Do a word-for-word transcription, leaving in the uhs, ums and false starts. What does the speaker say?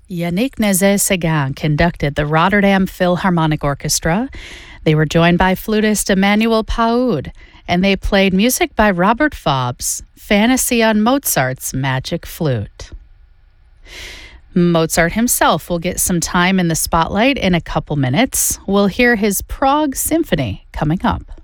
Yannick Nézet-Séguin conducted the Rotterdam Philharmonic Orchestra. They were joined by flutist Emmanuel Paoud, and they played music by Robert Faubs, Fantasy on Mozart's Magic Flute. Mozart himself will get some time in the spotlight in a couple minutes. We'll hear his Prague Symphony coming up.